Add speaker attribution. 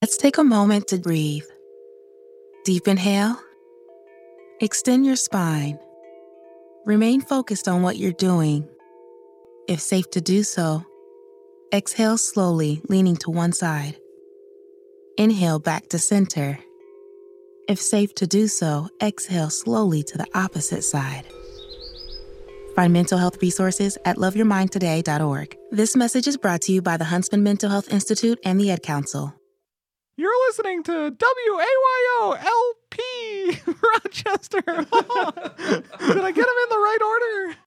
Speaker 1: Let's take a moment to breathe. Deep inhale. Extend your spine. Remain focused on what you're doing. If safe to do so, exhale slowly, leaning to one side. Inhale back to center. If safe to do so, exhale slowly to the opposite side. Find mental health resources at loveyourmindtoday.org. This message is brought to you by the Huntsman Mental Health Institute and the Ad Council.
Speaker 2: You're listening to WAYO LP Rochester. Did I get them in the right order?